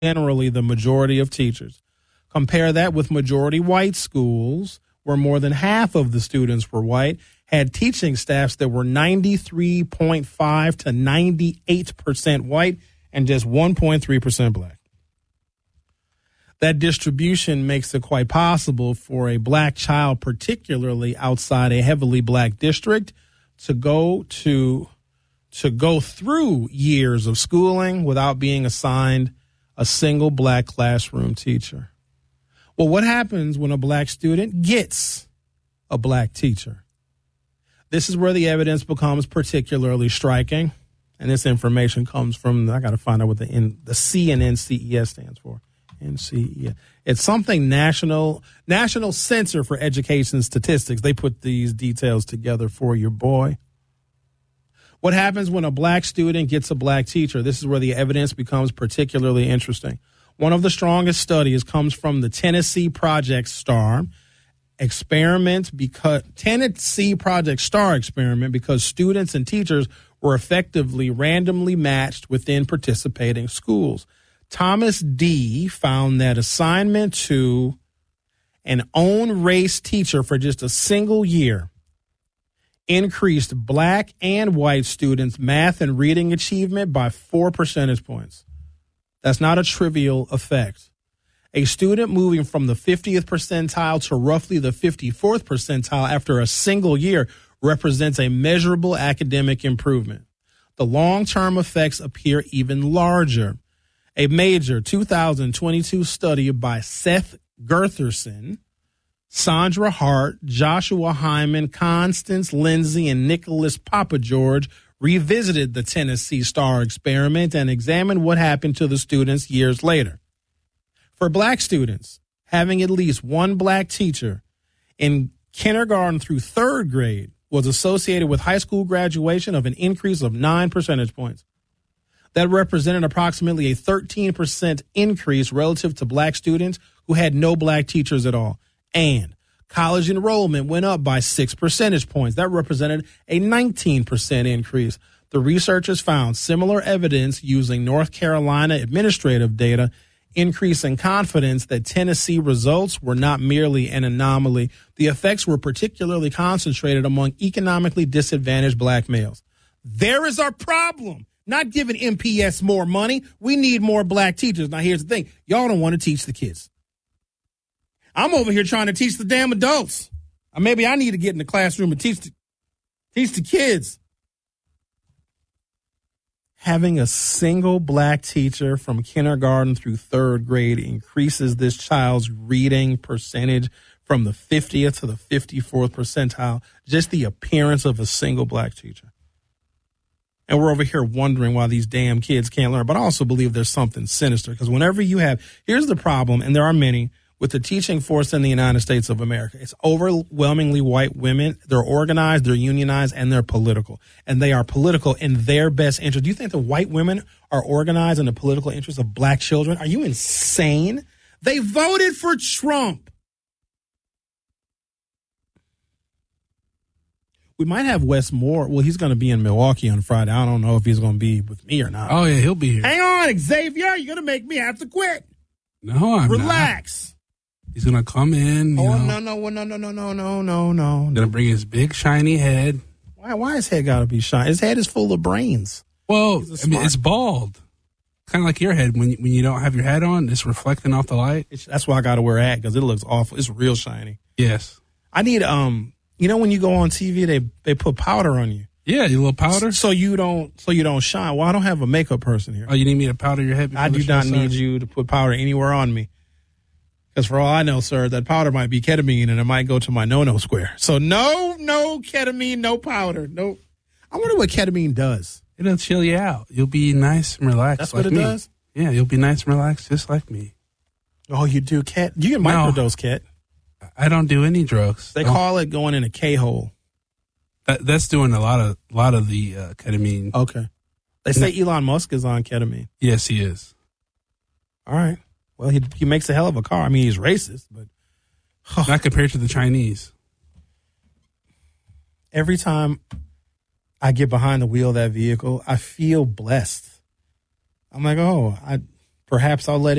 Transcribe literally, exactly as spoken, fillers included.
generally the majority of teachers. Compare that with majority white schools, where more than half of the students were white, had teaching staffs that were ninety-three point five to ninety-eight percent white and just one point three percent black. That distribution makes it quite possible for a black child, particularly outside a heavily black district, to go to to go through years of schooling without being assigned a single black classroom teacher. Well, what happens when a black student gets a black teacher? This is where the evidence becomes particularly striking, and this information comes from, I got to find out what the N, the C and N C E S stands for. N C E S. It's something national, National Center for Education Statistics. They put these details together for your boy. What happens when a black student gets a black teacher? This is where the evidence becomes particularly interesting. One of the strongest studies comes from the Tennessee Project STAR experiment, because Tennessee Project STAR experiment, because students and teachers were effectively randomly matched within participating schools. Thomas D. found that assignment to an own race teacher for just a single year increased black and white students' math and reading achievement by four percentage points. That's not a trivial effect. A student moving from the fiftieth percentile to roughly the fifty-fourth percentile after a single year represents a measurable academic improvement. The long-term effects appear even larger. A major two thousand twenty-two study by Seth Gertherson, Sandra Hart, Joshua Hyman, Constance Lindsay, and Nicholas Papageorge revisited the Tennessee STAR experiment and examined what happened to the students years later. For black students, having at least one black teacher in kindergarten through third grade was associated with high school graduation of an increase of nine percentage points. That represented approximately a thirteen percent increase relative to black students who had no black teachers at all. And college enrollment went up by six percentage points. That represented a nineteen percent increase. The researchers found similar evidence using North Carolina administrative data, increasing confidence that Tennessee results were not merely an anomaly. The effects were particularly concentrated among economically disadvantaged black males. There is our problem. Not giving M P S more money. We need more black teachers. Now, here's the thing. Y'all don't want to teach the kids. I'm over here trying to teach the damn adults. Or maybe I need to get in the classroom and teach the, teach the kids. Having a single black teacher from kindergarten through third grade increases this child's reading percentage from the fiftieth to the fifty-fourth percentile. Just the appearance of a single black teacher. And we're over here wondering why these damn kids can't learn. But I also believe there's something sinister, because whenever you have, here's the problem, and there are many, with the teaching force in the United States of America. It's overwhelmingly white women. They're organized, they're unionized, and they're political. And they are political in their best interest. Do you think the white women are organized in the political interest of black children? Are you insane? They voted for Trump. We might have Wes Moore. Well, he's going to be in Milwaukee on Friday. I don't know if he's going to be with me or not. Oh, yeah, he'll be here. Hang on, Xavier. You're going to make me have to quit. No, I'm Relax. Not. He's going to come in. You oh, know, no, no, no, no, no, no, no, no, no. Going to bring his big, shiny head. Why Why his head got to be shiny? His head is full of brains. Well, I mean, it's bald. Kind of like your head. When, when you don't have your hat on, it's reflecting off the light. It's, that's why I got to wear a hat, because it looks awful. It's real shiny. Yes. I need, um, you know, when you go on T V, they, they put powder on you. Yeah, you little powder. So you don't, so you don't shine. Well, I don't have a makeup person here. Oh, you need me to powder your head? I do not need you to put powder anywhere on me. Because for all I know, sir, that powder might be ketamine and it might go to my no-no square. So no, no ketamine, no powder. No. I wonder what ketamine does. It'll chill you out. You'll be nice and relaxed. That's like what it me. does? Yeah, you'll be nice and relaxed just like me. Oh, you do, Cat? You can No. microdose, Cat. I don't do any drugs. They Don't- call it going in a K-hole. That, that's doing a lot of lot of the uh, ketamine. Okay. They say Elon Musk is on ketamine. Yes, he is. All right. Well, he he makes a hell of a car. I mean, he's racist, but Not compared to the Chinese. every time I get behind the wheel of that vehicle, I feel blessed. I'm like, oh, I perhaps I'll let it.